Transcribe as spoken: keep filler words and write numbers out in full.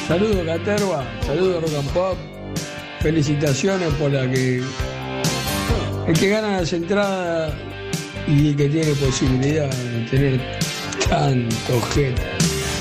Saludos Caterva, saludos Rock and Pop. Felicitaciones por la que el que gana las entradas y el que tiene posibilidad de tener tanto gente.